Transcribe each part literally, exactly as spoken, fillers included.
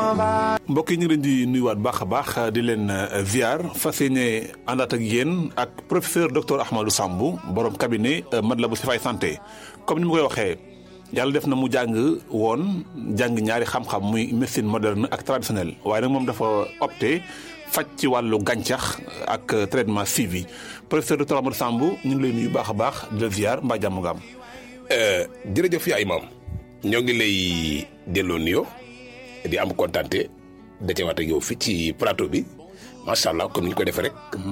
mbokk yi ñu ngi leen di nuyuwaat baax a baax di leen ziar fas yéene àndaat ak yéen ak professeur docteur Ahmadou Samb borom cabinet Matlaboul Chifaay santé comme ni ma koy waxee yàlla def na mu jàng woon jàng ñaari xam-xam muy médecine moderne ak traditionnelle waaye nag moom dafa opté faj ci wàllu gàncax ak traitement suivi professeur docteur Ahmadou Samb ñu ngi lay nuyu baax a baax di la ziar mbaa jàmm nga am. jërëjëf yaay maam ñoo ngi lay delloo nuyoo di am kontante dajewaat ak yow fii ci plateau bi macha allah comme ni ñu ko defee rek.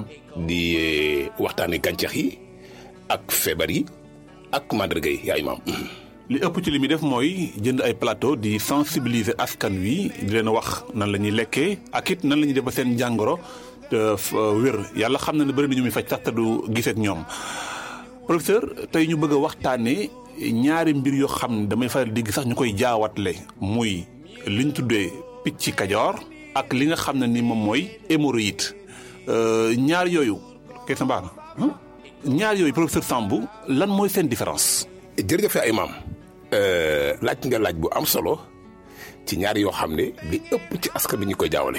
di waxtaanee gàncax yi ak feebar yi ak màndarga yi yaay maam. li ëpp ci li muy def mooy jënd ay plateau di sensibiliser askan wi di leen wax nan la ñuy lekkee ak it nan la ñuy def ba seen jàngoro wér yàlla xam na ne bëri na ñu muy faj sax te du gisee ak ñoom professeur tey ñu bëgg a waxtaanee ñaari mbir yoo xam ne damay faral di gis sax ñu koy jaawatle muy liñ tuddee picc kajoor ak li nga xam ne ni moom mooy hémorroïde ñaar yooyu kay sa mbaax na ñaar yooyu professeur Samb lan mooy seen différence. jërëjëf ay maam laaj nga laaj bu am solo ci ñaar yoo xam ne li ëpp ci askan bi ñu koy jaawale.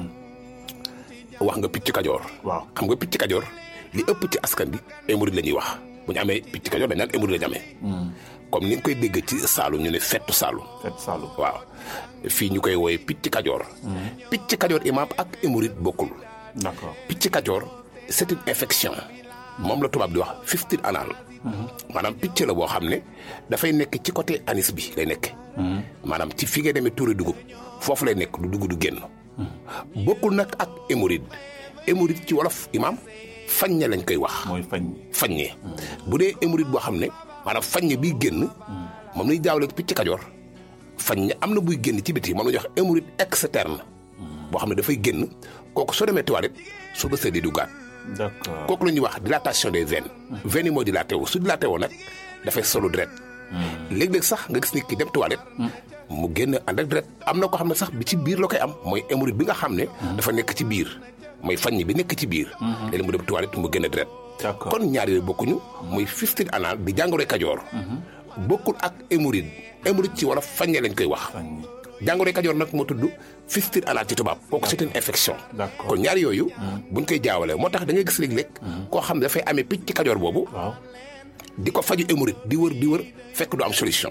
wax nga picc kajoor. waaw xam nga picc kajoor li ëpp ci askan bi hémorroïde la ñuy wax bu ñu amee picc kajoor dañ naan hémorroïde la ñu amee. comme ni nga koy dégg ci Saalum ñu ne fettu Saalum. fettu Saalum waaw fii ñu koy wooye picc kajoor. picc kajoor imaam ak hémorroïde bokkul. d'accord picc kajoor c'est une infection. moom la tubaab di wax fistule anal. maanaam picc la boo xam ne dafay nekk ci côté anis bi lay nekk. maanaam ci fi nga demee tuuri dugub foofu lay nekk du dugub du génn. bokkul nag ak hémorroïde hémorroïde ci wolof imaam faññe lañ koy wax. mooy fañ. faññe bu dee hémorroïde boo xam ne maanaam faññe biy génn. moom lañuy jaawale picc kajoor. faññe am na buy génn ci biti moom la ñuy wax hémorroïde externe. boo xam ne dafay génn kooku soo demee toilette soo bësee di duggaat. d'accord kooku la ñuy wax dilatation des veines. veines yi moo dilaté wu su dilaté woo nag dafay solu deret. léeg-léeg sax nga gis nit ki dem toilette. mu génn ànd ak deret am na ko xam ne sax bi ci biir la koy am mooy hémorroïde bi nga xam ne. dafa nekk ci biir mooy faññ bi nekk ci biir. léeg-léeg mu dem toilette mu génn deret. d'accord kon ñaar yooyu bokkuñu. muy fistule anal di jàngoro kajoor. bokkul ak hémorroïde hémorroïde ci wolof faññe lañ koy wax. jàngoro kajoor nag moo tudd fistule anal ci tubaab kooku c'est une infection. d'accord kon ñaar yooyu. buñ koy jaawalee moo tax da ngay gis léeg-léeg. koo xam ne dafay amee picc kajoor boobu. waaw di ko faju hémorroïde di wër di wër fekk du am solution.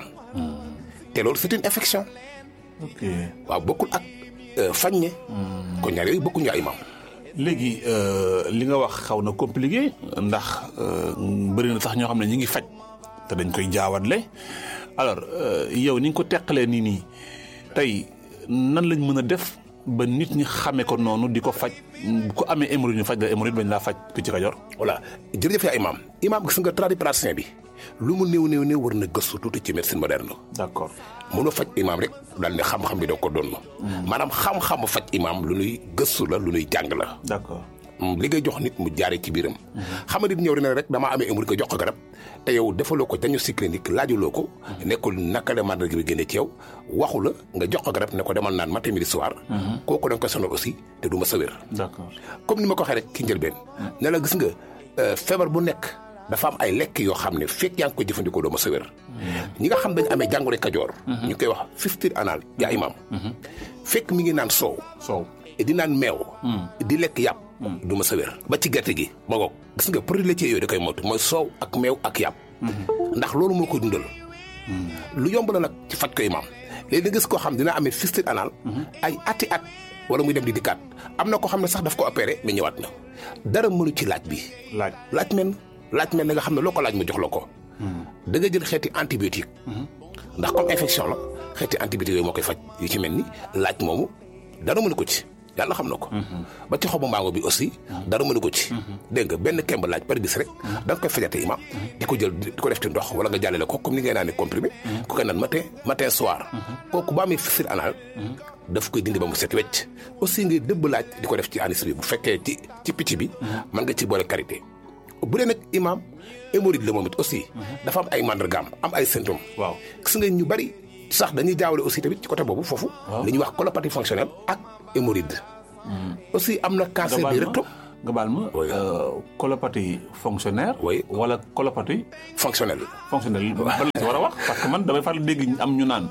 te loolu c'est une infection. ok waaw bokkul ak faññe. kon ñaar yooyu bokkuñu ay maam. léegi li nga wax xaw na compliqué ndax bëri na sax ñoo xam ne ñi ngi faj te dañ koy jaawatle alors yow ni nga ko teqalee nii nii tey nan lañ mën a def ba nit ñi xamee ko noonu di ko faj bu ko amee hémorroïde ñu faj la hémorroïde bañ laa faj picc kajoor. voilà jërëjëf yaa imaam imaam gis nga tradipraticien bi lu mu néew néew néew war na gëstu tuuti ci médecine moderne. d'accord mënoo faj imaam rek daal ne xam-xam bi doo ko doon. maanaam xam-xamu faj imaam lu nuy gëstu la lu nuy jàng la. d'accord li ngay jox nit mu jaaree ci biiram. xam nga nit ñëw na rek damaa amee hémorroïde ko jox ko garab te yow defaloo ko diagnostic clinique laajuloo ko. nekkul naka la màndarga bi génnee ci yow waxu la nga jox ko garab ne ko demal naan matin midi soir. kooku da nga koy sonal aussi te du ma sa wér. d'accord comme ni ma ko waxee rek ki njëlbeen. ne la gis nga feebar bu nekk dafa am ay lekk yoo xam ne fekk yaa ngi koy jëfandikoo doo ma sa wér. ñi nga xam dañu amee jàngoro kajoor. ñu koy wax fistule anal yaa imaam. fekk mi ngi naan soow. soow di naan meew. di lekk yàpp. du ma sa wér ba ci gerte gi ma ngoog gis nga produits laitiers yooyu da koy moytu mooy soow ak meew ak yàpp. ndax loolu moo koy dundal. lu yomb la nag ci faj ko imaam léegi nga gis koo xam dina amee fistule anal. ay ati at wala muy dem di dikkaat am na koo xam ne sax daf ko opéré mais ñëwaat na dara mënu ci laaj bi. laaj laaj men laaj men na nga xam ne loo ko laaj mu jox la ko. da nga jël xeeti antibiotique. ndax comme infection la xeeti antibiotique yooyu moo koy faj yu ci mel ni laaj moomu dara mënu ko ci. yàlla xam na ko. ba ci xobu mbaango bi aussi. dara mënu ko ci. dégg nga benn kemb laaj par bis rek. da nga koy fajate imaam. di ko jël di ko def ci ndox wala nga jàllale ko comme ni ngay naan comprimé. ku koy naan matin matin soir. kooku ba amee fistule anal. daf koy dindi ba mu set wecc. aussi ngay dëbb laaj di ko def ci anis bi bu fekkee ci ci picc bi. mën nga ci boole karité. bu dee nag imaam hémorroïde la moom it aussi. dafa am ay màndargaam am ay symptômes. waaw gis nga ñu bari sax dañuy jaawale aussi tamit ci côté boobu foofu. li ñuy wax colopathie fonctionnelle ak hémorroïde. aussi am na cancer du rectum. nga baal ma colopathie fonctionnaire. oui wala colopathie fonctionnelle. fonctionnelle ban la ci war a wax parce que man damay faral dégg am ñu naan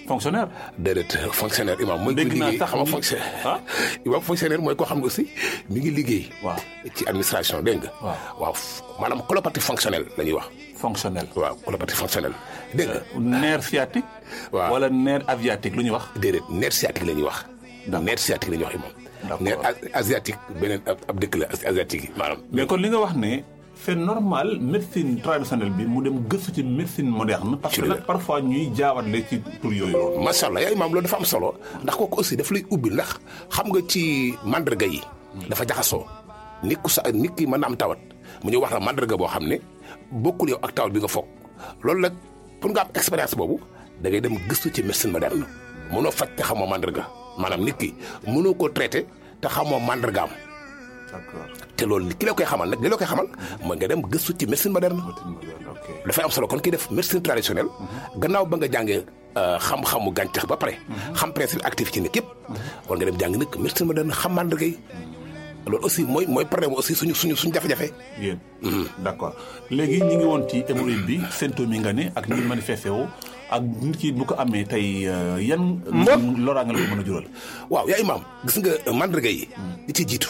fonctionnaire. déedéet fonctionnaire imam mooy. dégg naa sax xam nga fonctionnaire. ah imam fonctionnaire mooy koo xam ne aussi mi ngi liggéey. waaw ci administration dégg nga. waaw waaw maanaam colopathie fonctionnelle la ñuy wax. fonctionnel. waaw colopathie fonctionnelle dégg nga. nerf sciatique. waaw wala nerf asiatique lu ñuy wax. déedéet nerf sciatique la ñuy wax. d'accord nerf sciatique la ñuy wax imam. d'accord nerf asiatique beneen ab dëkk la asiatique yi maanaam. mais kon li nga wax ne c'est normal médecine traditionnelle bi mu dem gëstu ci médecine moderne. parce que nag parfois ñuy jaawale ci tur yooyu loolu. macha allah yaa imaam loolu dafa am solo ndax kooku aussi daf lay ubbi ndax xam nga ci mandarga yi. dafa jaxasoo nit ku sa nit ki mën na am tawat mu ñu wax la mandarga boo xam ne bokkul yow ak tawat bi nga foog loolu nag pour nga am expérience boobu da ngay dem gëstu ci médecine moderne mënoo faj te xamoo mandarga maanaam nit ki mënoo koo traité te xamoo mandargaam. d'accord te loolu ki la koy xamal nag li la koy xamal mooy nga dem gëstu ci médecine moderne. dafay am solo kon kii def médecine traditionnelle. gannaaw ba nga jàngee xam-xamu gàncax ba pare. xam principe actif ci nit yëpp. war nga dem jàng nag médecine moderne xam mandarga yi. loolu aussi mooy mooy problème aussi suñu suñu suñu jafe-jafe. yéen. d'accord léegi ñu ngi woon ci hémorroïde bi symptômes yi nga ne ak ni manifesté wu ak nit ki bu ko amee tey yan. loraange la ko mën a jural. waaw yaa imaam gis nga mandarga yi. li ci jiitu.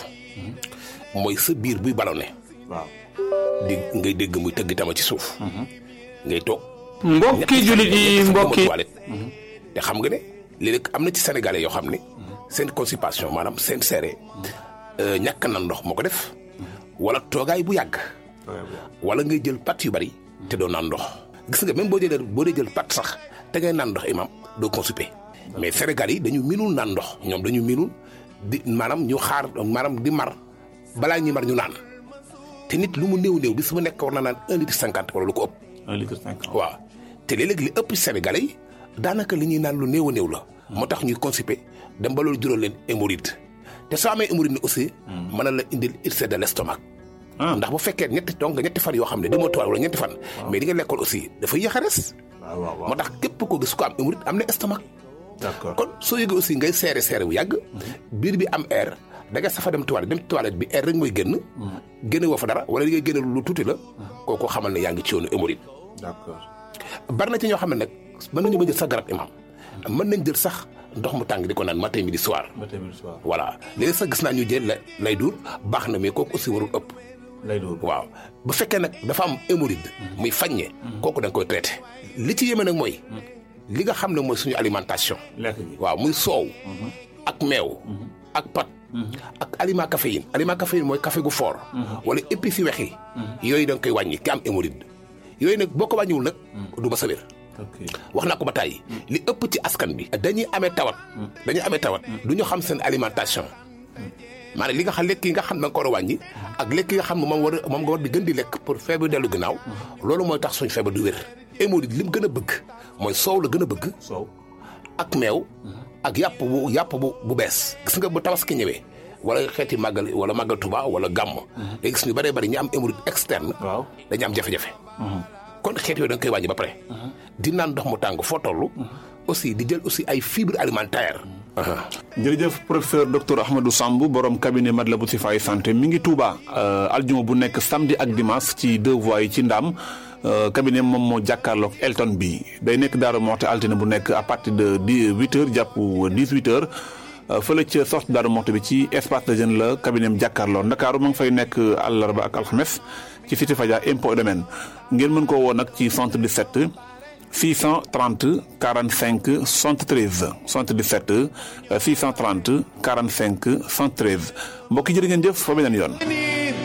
mooy sa biir buy ballonné. waaw di ngay dégg muy tëgg tama ci suuf. ngay toog. mbokki jullit yi mbokki te xam nga ne léeg-léeg am na ci sénégalais yoo xam ne. seen constipation maanaam seen seere. ñàkk na ndox moo ko def. wala toogaay bu yàgg. wala ngay jël pat yu bari. te doo naan ndox. gis nga même boo jëlee boo dee jël pat sax te ngay naan ndox imam doo constipé. mais Sénégal yi dañu minul naan ndox ñoom dañu minul di maanaam ñu xaar maanaam di mar. balaa ñuy mar ñu naan te nit lu mu néew néew bis mu nekk war na naan un litre cinquante wala lu ko ëpp. un litre cinquante waaw te léeg-léeg li ëpp Sénégalais yi daanaka li ñuy naan lu néew a néew la. moo tax ñuy constipé dem ba loolu jural leen hémorroïde te soo amee hémorroïde aussi. mën na la indil ulcère de l'estomac. ndax bu fekkee ñetti donc ñetti fan yoo xam ne demoo toile wala ñetti fan. mais di nga lekkoon aussi dafa yéex a res. waaw waaw moo tax képp ko gis ko am hémorroïde am na estomac. d'accord kon soo yëgee aussi ngay seere seere bu yàgg. biir bi am air. da nga safa dem toilette dem toilette bi air rek mooy génn. génne woo fa dara wala li ngay génne lu tuuti la. kooku xamal ne yaa ngi ci yoonu hémorroïde. d'accord bari na ci ñoo xam ne nag mën nañu ba jël sax garab imam mën nañ jël sax ndox mu tàng di ko naan matin midi soir. matin midi soir. voilà léegi sax gis naa ñu jël la lay duur baax na mais kooku aussi warul ëpp. lay duur waaw bu fekkee nag dafa am hémorroïde. muy faññe. kooku da nga koy traité. li ci yéeme nag mooy. li nga xam ne mooy suñu alimentation. lekk gi waaw muy soow. ak meew. ak pat. ak aliment caféine aliment caféine mooy café gu fort. wala épices yu weex yi. yooyu da nga koy wàññi ki am hémorroïde. yooyu nag boo ko wàññiwul nag. du ba sa wér. wax naa ko ba tàyyi li ëpp ci askan bi. dañuy amee tawat. dañuy amee tawat. du ñu xam seen alimentation. maanaam li nga xam lekk yi nga xam da nga ko war a wàññi. ak lekk yi nga xam ne moom war a moom nga war di gën di lekk pour feebar dellu ginnaaw. loolu mooy tax suñ feebar du wér. hémorroïde li mu gën a bëgg mooy soow la gën a bëgg. soow ak meew. ak yàpp bu yàpp bu bu bees. gis nga bu tabaski ñëwee wala xeeti màggal wala màggal Tuba wala gàmm. day gis ñu bëree bëri ñu am hémorroïde externe. waaw dañu am jafe-jafe. kon xeet yooyu da nga koy wàññi ba pare. di naan ndox mu tàng foo toll. aussi di jël aussi ay fibres alimentaires. jërëjëf professeur docteur Ahmadou Samb borom cabinet Matlaboul Chifaay santé mi ngi Touba. aljuma bu nekk samedi ak dimanche ci deux voies yi ci Ndam. cabinet moom moo jàkkaarloog Elton bi day nekk Daaru Moxti altine bu nekk à partir de dix huit heures jàpp dix huit heures fële ca sortie Daaru Moxti bi ci espace de jeune la cabinet am jàkkaarloo Ndakaaru ma ngi fay nekk àllarba ak alxames ci cité Fadia impôt et domaine ngeen mën koo woo nag ci soixante-dix-sept six cent trente quarante-cinq soixante-treize soixante-dix-sept six cent trente quarante-cinq soixante-treize mbokk yi jërë ngeen jëf fa beneen yoon.